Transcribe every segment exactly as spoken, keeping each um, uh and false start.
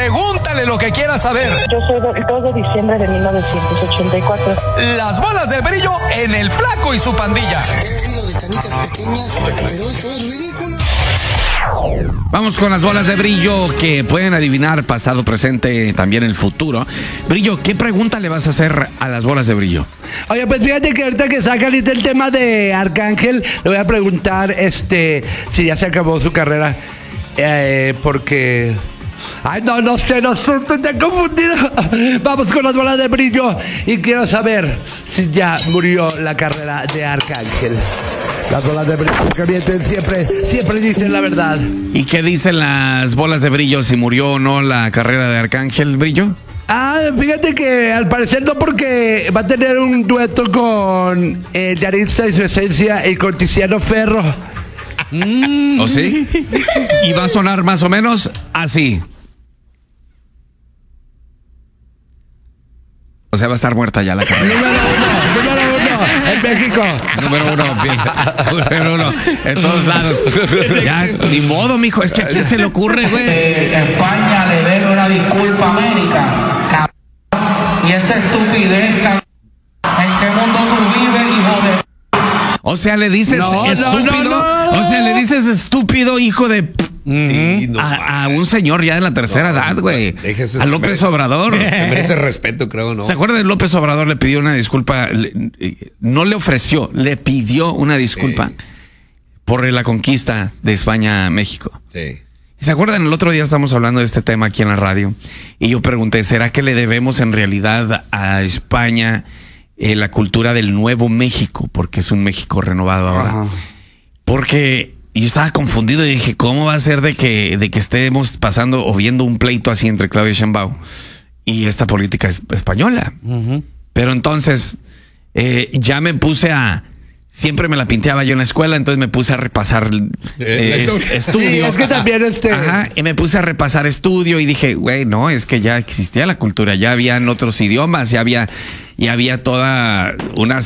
Pregúntale lo que quieras saber. Yo soy del dos de diciembre de mil novecientos ochenta y cuatro. Las bolas de brillo en El Flaco y su pandilla. De canicas pequeñas, pero esto es ridículo. Vamos con las bolas de brillo que pueden adivinar pasado, presente, también el futuro. Brillo, ¿qué pregunta le vas a hacer a las bolas de brillo? Oye, pues fíjate que ahorita que saca ahorita el tema de Arcángel, le voy a preguntar este si ya se acabó su carrera. Eh, porque... Ay, no, no sé, no sé, estoy confundido. Vamos con las bolas de brillo y quiero saber si ya murió la carrera de Arcángel. Las bolas de brillo que mienten siempre, siempre dicen la verdad. ¿Y qué dicen las bolas de brillo si murió o no la carrera de Arcángel, Brillo? Ah, fíjate que al parecer no, porque va a tener un dueto con eh, Yaritza y su esencia y con Tiziano Ferro. ¿O sí? Y va a sonar más o menos así. O sea, va a estar muerta ya la carrera. Número uno, número uno, en México. Número uno, bien. Número uno, en todos lados. Ya, ni modo, mijo. Es que a quién se le ocurre, güey. Eh, España le debe una disculpa a América, cabrón. Y esa estupidez, cabrón. ¿En qué mundo tú vives, hijo de... O sea, le dices No, no, estúpido. no, no, no. O sea, le dices estúpido, hijo de... Sí, no, a, a un señor ya de la tercera no, edad, güey. déjese, A López Obrador. Se merece respeto, creo, ¿no? ¿Se acuerdan de López Obrador? Le pidió una disculpa. Le, no le ofreció, le pidió una disculpa sí. por la conquista de España a México. Sí. ¿Se acuerdan? El otro día estamos hablando de este tema aquí en la radio y yo pregunté, ¿será que le debemos en realidad a España eh, la cultura del nuevo México? Porque es un México renovado ahora. Ajá. Porque yo estaba confundido y dije, ¿cómo va a ser de que, de que estemos pasando o viendo un pleito así entre Claudia Sheinbaum y esta política es, española? Uh-huh. Pero entonces eh, ya me puse a... Siempre me la pinteaba yo en la escuela, entonces me puse a repasar eh, es, estudio. Sí, es que también este... Ajá, y me puse a repasar estudio y dije, güey, no, es que ya existía la cultura, ya habían otros idiomas, ya había... Y había toda una,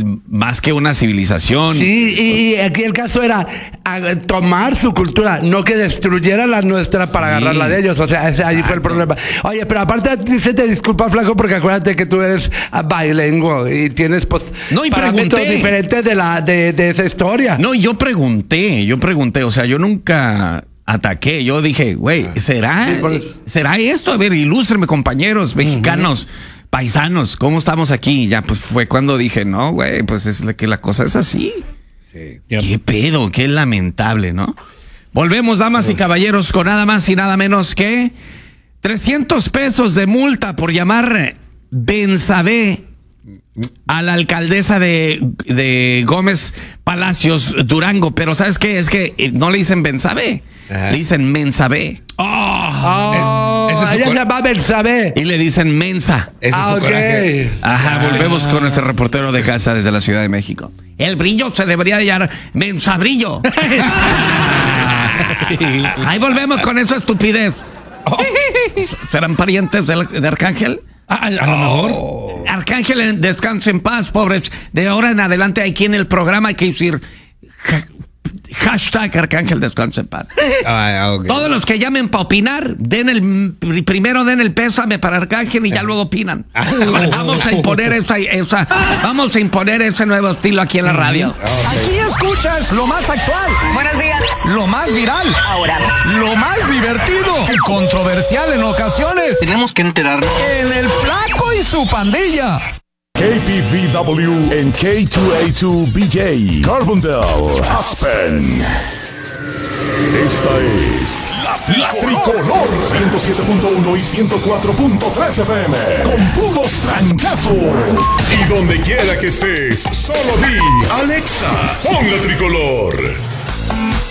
más que una civilización. Sí, y, y aquí el caso era a, tomar su cultura, no que destruyera la nuestra para sí. agarrar la de ellos. O sea, ese, allí fue el problema. Oye, pero aparte a ti se te disculpa, Flaco, porque acuérdate que tú eres bilingüe y tienes pues no, y parámetros pregunté. diferentes de, la, de, de esa historia. No, yo pregunté, yo pregunté, o sea, yo nunca... ataqué, yo dije, güey, ¿será, ¿será esto? A ver, ilústreme, compañeros mexicanos, uh-huh. paisanos, ¿cómo estamos aquí? Ya, pues fue cuando dije, no, güey, pues es que la cosa es así. Sí. Qué pedo, qué lamentable, ¿no? Volvemos, damas y caballeros, con nada más y nada menos que trescientos pesos de multa por llamar Bensabé a la alcaldesa de, de Gómez Palacios, Durango. Pero ¿sabes qué? Es que no le dicen Bensabé, le dicen Mensabé. Oh, oh, ella se cor- llama Bensabé. Y le dicen Mensa. Ese ah, es su okay. coraje. Ajá, volvemos ah. con nuestro reportero de casa desde la Ciudad de México. El Brillo se debería de llamar Mensabrillo. Ahí volvemos con esa estupidez. Oh. ¿Serán parientes de, de Arcángel? A, a, a lo mejor. Oh. Arcángel, descanse en paz, pobres. De ahora en adelante aquí en el programa hay que decir ja, hashtag Arcángel, descanse en paz. Ah, okay. Todos los que llamen para opinar, den el primero den el pésame para Arcángel y ya luego opinan. Vamos a imponer esa, esa, vamos a imponer ese nuevo estilo aquí en la radio. Okay. Aquí escuchas lo más actual. Buenos días. Lo más viral. Ahora. Lo más divertido y controversial en ocasiones. Tenemos que enterarnos. En El Flaco y su pandilla. K P V W en K dos A dos B J, Carbondale, Aspen. Esta es la, la Tricolor ciento siete punto uno y ciento cuatro punto tres F M con puros trancazos. Y donde quiera que estés, solo di Alexa, pon la Tricolor.